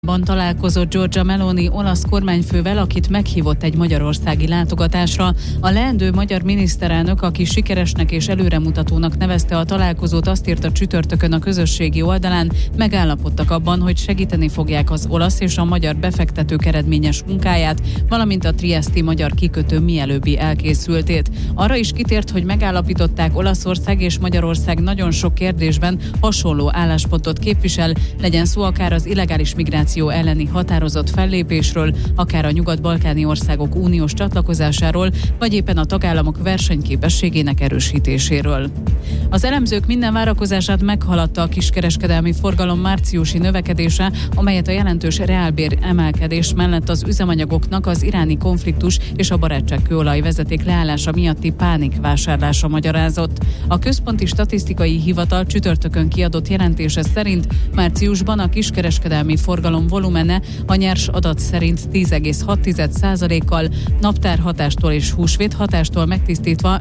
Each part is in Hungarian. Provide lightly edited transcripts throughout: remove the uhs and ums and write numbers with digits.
Találkozott Giorgia Meloni olasz kormányfővel, akit meghívott egy magyarországi látogatásra. A leendő magyar miniszterelnök, aki sikeresnek és előremutatónak nevezte a találkozót, azt írta csütörtökön a közösségi oldalán, megállapodtak abban, hogy segíteni fogják az olasz és a magyar befektetők eredményes munkáját, valamint a trieszti magyar kikötő mielőbbi elkészültét. Arra is kitért, hogy megállapították, Olaszország és Magyarország nagyon sok kérdésben hasonló álláspontot képvisel, legyen szó akár az illegális migráció elleni határozott fellépésről, akár a nyugat-balkáni országok uniós csatlakozásáról, vagy éppen a tagállamok versenyképességének erősítéséről. Az elemzők minden várakozását meghaladta a kiskereskedelmi forgalom márciusi növekedése, amelyet a jelentős reálbér emelkedés mellett az üzemanyagoknak az iráni konfliktus és a barátságkőolaj vezeték leállása miatti pánikvásárlása magyarázott. A Központi Statisztikai Hivatal csütörtökön kiadott jelentése szerint márciusban a kiskereskedelmi forgalom volumene a nyers adat szerint 10,6%-kal, naptárhatástól és húsvéthatástól megtisztítva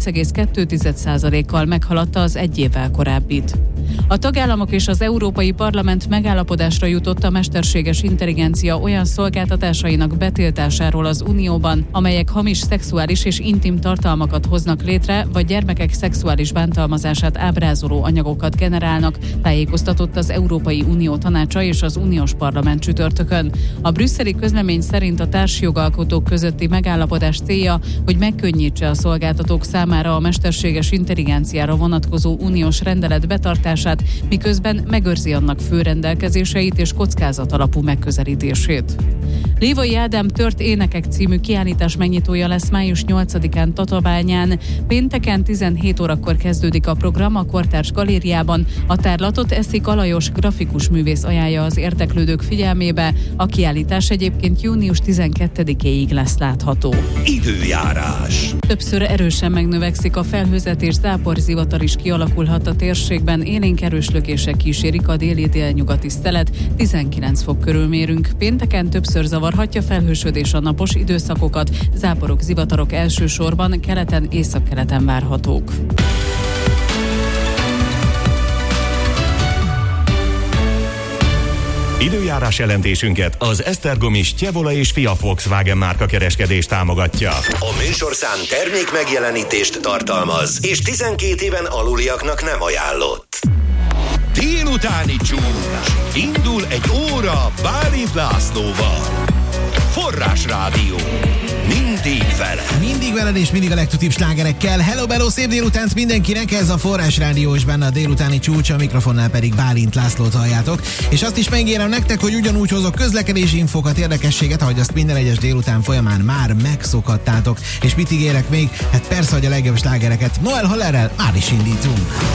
8,2%-kal meghaladta az egy évvel korábbit. A tagállamok és az Európai Parlament megállapodásra jutott a mesterséges intelligencia olyan szolgáltatásainak betiltásáról az Unióban, amelyek hamis szexuális és intim tartalmakat hoznak létre, vagy gyermekek szexuális bántalmazását ábrázoló anyagokat generálnak, tájékoztatott az Európai Unió Tanácsa és az Uniós Parlament csütörtökön. A brüsszeli közlemény szerint a társjogalkotók közötti megállapodás célja, hogy megkönnyítse a szolgáltatók számára a mesterséges intelligenciára vonatkozó uniós rendelet betartását, miközben megőrzi annak fő rendelkezéseit és kockázatalapú megközelítését. Lévai Ádám Tört énekek című kiállítás megnyitója lesz május 8-án Tatabányán. Pénteken 17 órakor kezdődik a program a Kortárs Galériában. A tárlatot Eszik Alajos grafikus művész ajánlja az érdeklődők figyelmébe. A kiállítás egyébként június 12-éig lesz látható. Időjárás. Többször erősen megnövekszik a felhőzet és záporzivatar is kialakulhat a térségben. Élénk erős lökések kísérik a déli-délnyugati szelet. 19 fok körül mérünk. Pénteken többször zavarhatja felhősödés a napos időszakokat. Záporok, zivatarok elsősorban keleten, északkeleten várhatók. Időjárás jelentésünket az Esztergomi Stjevola és Fia Volkswagen márka kereskedés támogatja. A műsorszám termék megjelenítést tartalmaz, és 12 éven aluliaknak nem ajánlott. Délutáni csúcs. Indul egy óra Bálint Lászlóval. Forrás Rádió. Mindig vele. Mindig veled és mindig a legtutibb slágerekkel. Hello, bello, szép délutánt mindenkinek, ez a Forrás Rádió, és benne a délutáni csúcs, a mikrofonnál pedig Bálint Lászlót halljátok. És azt is megígérem nektek, hogy ugyanúgy hozok közlekedési infokat, érdekességet, ahogy azt minden egyes délután folyamán már megszokhattátok. És mit ígérek még? Hát persze, hogy a legjobb slágereket Noel Hollerrel már is indítunk.